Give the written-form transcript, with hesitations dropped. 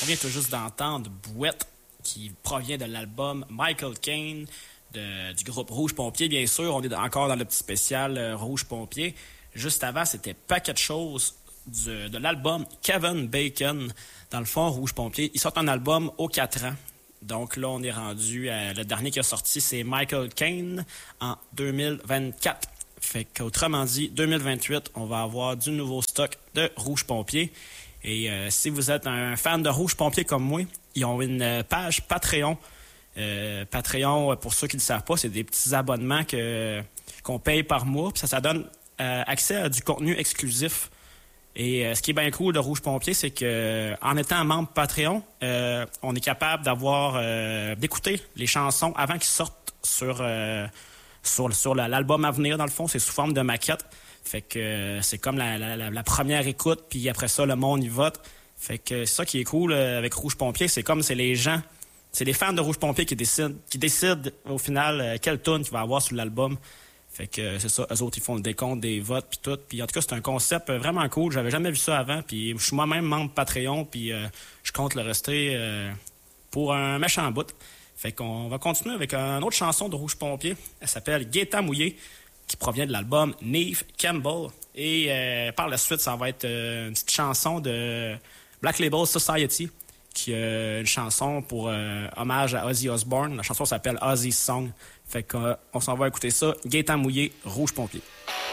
On vient tout juste d'entendre Bouette, qui provient de l'album Michael Caine, du groupe Rouge Pompier, bien sûr. On est encore dans le petit spécial Rouge Pompier. Juste avant, c'était Paquet de choses de l'album Kevin Bacon. Dans le fond, Rouge Pompier, ils sortent un album aux 4 ans. Donc là, on est rendu le dernier qui a sorti, c'est Michael Caine en 2024. Fait qu'autrement dit, 2028, on va avoir du nouveau stock de Rouge Pompier. Et si vous êtes un fan de Rouge Pompier comme moi, ils ont une page Patreon. Patreon, pour ceux qui ne le savent pas, c'est des petits abonnements qu'on paye par mois. Puis ça donne accès à du contenu exclusif. Et ce qui est bien cool de Rouge Pompier, c'est que en étant membre Patreon, on est capable d'écouter les chansons avant qu'ils sortent sur l'album à venir. Dans le fond, c'est sous forme de maquette. Fait que c'est comme la première écoute, puis après ça, le monde y vote. Fait que c'est ça qui est cool avec Rouge Pompier, c'est les gens, c'est les fans de Rouge Pompier qui décident au final quelle tune qu'il va avoir sur l'album. Fait que c'est ça, eux autres, ils font le décompte des votes puis tout. Puis en tout cas, c'est un concept vraiment cool. J'avais jamais vu ça avant. Puis je suis moi-même membre Patreon, puis je compte le rester pour un méchant bout. Fait qu'on va continuer avec une autre chanson de Rouge Pompier. Elle s'appelle Gaétan Mouillé, qui provient de l'album Neve Campbell. Et par la suite, ça va être une petite chanson de Black Label Society, qui est une chanson pour hommage à Ozzy Osbourne. La chanson s'appelle Ozzy's Song. Fait qu'on s'en va écouter ça. Gaétan Mouillé, Rouge Pompier.